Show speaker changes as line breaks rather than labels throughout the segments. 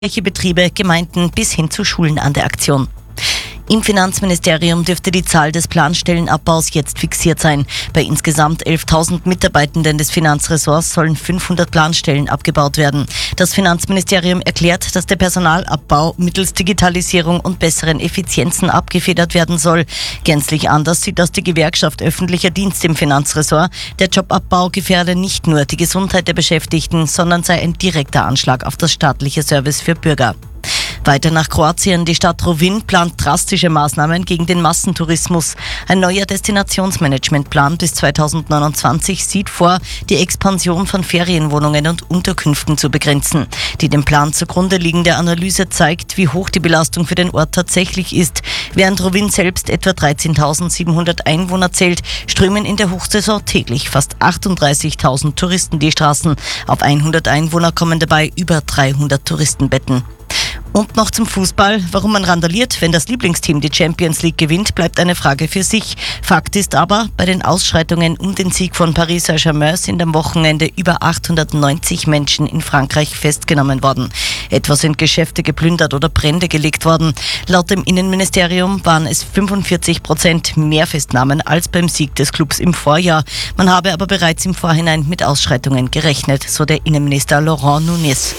Betriebe, Gemeinden bis hin zu Schulen an der Aktion. Im Finanzministerium dürfte die Zahl des Planstellenabbaus jetzt fixiert sein. Bei insgesamt 11.000 Mitarbeitenden des Finanzressorts sollen 500 Planstellen abgebaut werden. Das Finanzministerium erklärt, dass der Personalabbau mittels Digitalisierung und besseren Effizienzen abgefedert werden soll. Gänzlich anders sieht das die Gewerkschaft Öffentlicher Dienst im Finanzressort. Der Jobabbau gefährde nicht nur die Gesundheit der Beschäftigten, sondern sei ein direkter Anschlag auf das staatliche Service für Bürger. Weiter nach Kroatien. Die Stadt Rovinj plant drastische Maßnahmen gegen den Massentourismus. Ein neuer Destinationsmanagementplan bis 2029 sieht vor, die Expansion von Ferienwohnungen und Unterkünften zu begrenzen. Die dem Plan zugrunde liegende Analyse zeigt, wie hoch die Belastung für den Ort tatsächlich ist. Während Rovinj selbst etwa 13.700 Einwohner zählt, strömen in der Hochsaison täglich fast 38.000 Touristen die Straßen. Auf 100 Einwohner kommen dabei über 300 Touristenbetten. Und noch zum Fußball. Warum man randaliert, wenn das Lieblingsteam die Champions League gewinnt, bleibt eine Frage für sich. Fakt ist aber, bei den Ausschreitungen um den Sieg von Paris Saint-Germain sind am Wochenende über 890 Menschen in Frankreich festgenommen worden. Etwa sind Geschäfte geplündert oder Brände gelegt worden. Laut dem Innenministerium waren es 45% mehr Festnahmen als beim Sieg des Clubs im Vorjahr. Man habe aber bereits im Vorhinein mit Ausschreitungen gerechnet, so der Innenminister Laurent Nunez.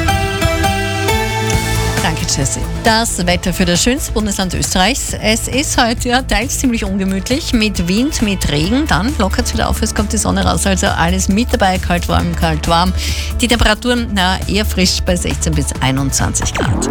Danke, Jessie. Das Wetter für das schönste Bundesland Österreichs. Es ist heute teils ziemlich ungemütlich, mit Wind, mit Regen. Dann lockert es wieder auf, es kommt die Sonne raus. Also alles mit dabei, kalt, warm. Die Temperaturen eher frisch bei 16 bis 21 Grad.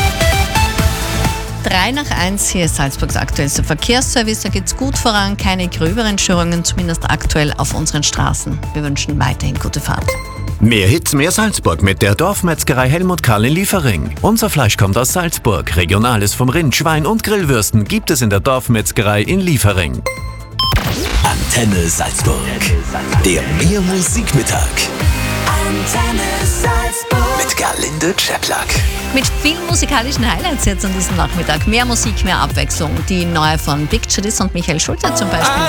3:01, hier ist Salzburgs aktuellster Verkehrsservice. Da geht's gut voran, keine gröberen Störungen, zumindest aktuell auf unseren Straßen. Wir wünschen weiterhin gute Fahrt.
Mehr Hits, mehr Salzburg mit der Dorfmetzgerei Helmut Karl in Liefering. Unser Fleisch kommt aus Salzburg. Regionales vom Rind, Schwein und Grillwürsten gibt es in der Dorfmetzgerei in Liefering.
Antenne Salzburg. Der Mehr Musikmittag. Antenne Salzburg. Mit Gerlinde Czeplak.
Mit vielen musikalischen Highlights jetzt an diesem Nachmittag. Mehr Musik, mehr Abwechslung. Die neue von Big Chadis und Michael Schulte zum Beispiel.